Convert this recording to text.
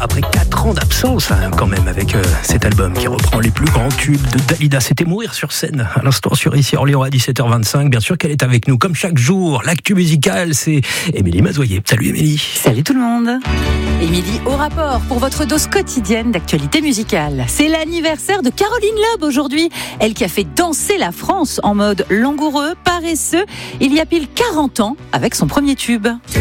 après 4 ans d'absence quand même, avec cet album qui reprend les plus grands tubes de Dalida. C'était Mourir sur scène à l'instant sur Ici Orléans à 17h25. Bien sûr qu'elle est avec nous comme chaque jour. L'actu musicale, c'est Émilie Mazoyer. Salut Émilie. Salut tout le monde. Émilie au rapport pour votre dose quotidienne d'actualité musicale. C'est l'anniversaire de Caroline Loeb aujourd'hui. Elle qui a fait danser la France en mode langoureux, paresseux, il y a pile 40 ans avec son premier tube.